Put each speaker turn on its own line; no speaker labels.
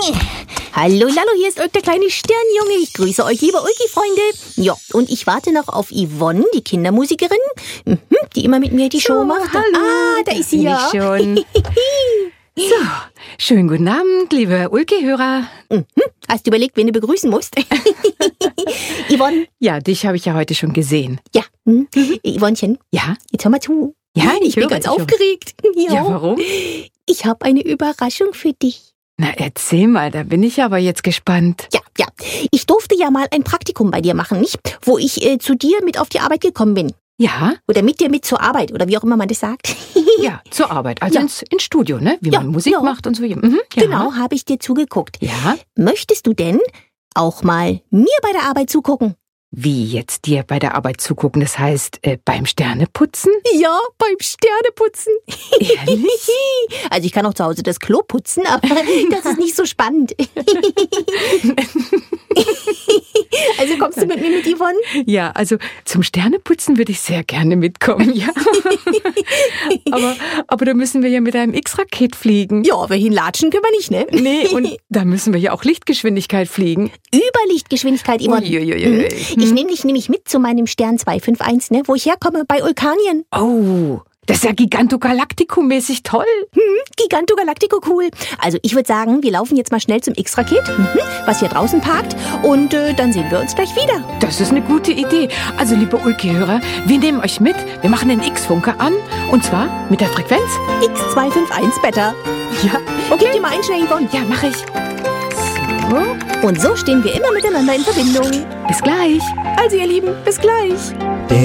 Hallo, Lallo, hier ist Ulk, der kleine Sternjunge. Ich grüße euch, liebe Ulki-Freunde. Ja, und ich warte noch auf Yvonne, die Kindermusikerin, die immer mit mir die Show macht.
Hallo.
Ah, da ist sie ja.
Ich schon. So, schönen guten Abend, liebe Ulki-Hörer.
Hast du überlegt, wen du begrüßen musst? Yvonne?
Ja, dich habe ich ja heute schon gesehen.
Ja. Yvonnchen?
Ja?
Jetzt hör mal zu.
Ja,
ich bin ganz aufgeregt.
Ja, warum?
Ich habe eine Überraschung für dich.
Na, erzähl mal, da bin ich aber jetzt gespannt.
Ja. Ich durfte ja mal ein Praktikum bei dir machen, nicht? Wo ich zu dir mit auf die Arbeit gekommen bin.
Ja?
Oder mit dir mit zur Arbeit, oder wie auch immer man das sagt.
Ja, zur Arbeit, also
Ja.
ins Studio, ne? Wie
Ja,
man Musik
ja.
macht und so. Ja.
Genau, habe ich dir zugeguckt.
Ja?
Möchtest du denn auch mal mir bei der Arbeit zugucken?
Wie jetzt dir bei der Arbeit zugucken? Das heißt, beim Sterneputzen?
Ja, beim Sterneputzen.
Ehrlich?
Also ich kann auch zu Hause das Klo putzen, aber das ist nicht so spannend. Also kommst du mit mir mit, Yvonne?
Ja, also zum Sterneputzen würde ich sehr gerne mitkommen, ja. aber da müssen wir ja mit einem X-Raket fliegen.
Ja, wir hinlatschen können wir nicht, ne?
Nee, und da müssen wir ja auch Lichtgeschwindigkeit fliegen.
Überlichtgeschwindigkeit, Yvonne.
Uiuiui.
Ich nehme dich nämlich mit zu meinem Stern 251, ne, wo ich herkomme, bei Ulkanien.
Oh, das ist ja Gigantogalactico-mäßig toll.
Giganto Galactico, cool. Also ich würde sagen, wir laufen jetzt mal schnell zum X-Raket, was hier draußen parkt, und dann sehen wir uns gleich wieder.
Das ist eine gute Idee. Also, liebe Ulki-Hörer, wir nehmen euch mit. Wir machen den X-Funker an, und zwar mit der Frequenz.
X251 Better.
Ja,
Okay, gib dir mal einen schnell, Yvonne.
ja, mache ich. So,
Und so stehen wir immer miteinander in Verbindung.
bis gleich.
Also ihr Lieben, bis gleich.